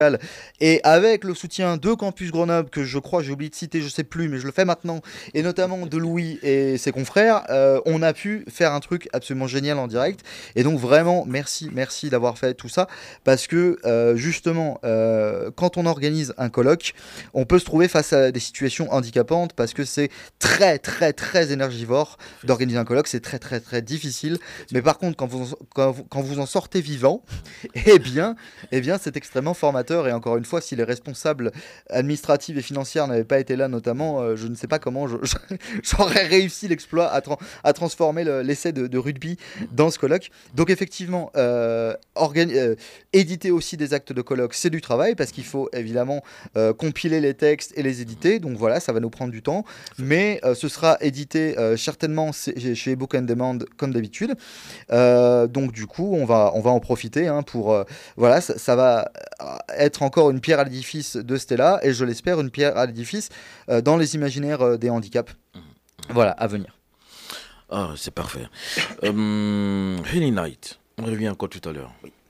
et avec le soutien de Campus Grenoble, que je crois, j'ai oublié de citer, je sais plus, mais je le fais maintenant, et notamment de Louis et ses confrères, on a pu faire un truc absolument génial en direct. Et donc vraiment, merci d'avoir fait tout ça, parce que justement, quand on organise un colloque, on peut se trouver face à des situations handicapantes, parce que c'est très énergivore d'organiser un colloque, c'est très difficile. Mais par contre, quand vous en sortez vivant, eh bien, c'est extrêmement formateur. Et encore une fois, si les responsables administratifs et financiers n'avaient pas été là, notamment, je ne sais pas comment j'aurais réussi l'exploit à transformer l'essai de rugby dans ce colloque. Donc effectivement, éditer aussi des actes de colloque, c'est du travail, parce qu'il faut évidemment compiler les textes et les éditer. Donc voilà, ça va nous prendre du temps. Mais ce sera édité certainement chez Book on Demand comme d'habitude. Donc du coup, on va en profiter, hein, pour voilà, ça va être encore une pierre à l'édifice de Stella, et je l'espère une pierre à l'édifice dans les imaginaires des handicaps. Voilà, à venir. Ah, c'est parfait. Henny Knight, on revient encore tout à l'heure. Oui.